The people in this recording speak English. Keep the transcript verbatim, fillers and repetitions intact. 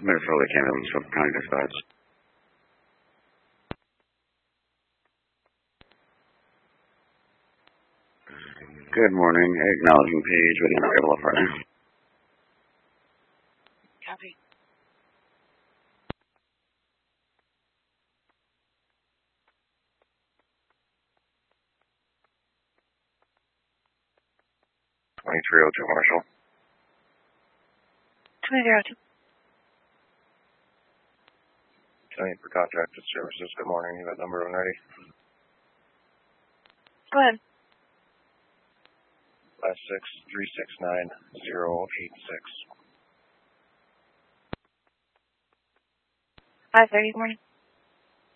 Minnesota Canada, Suffolk County Dispatch. Good morning. Acknowledging page with the arrival of Friday. Copy. twenty-three oh two Marshall. twenty oh two. County for contracted services. Good morning. You got number one ready? Go ahead. Last six three six nine zero eight six. five thirty, good morning.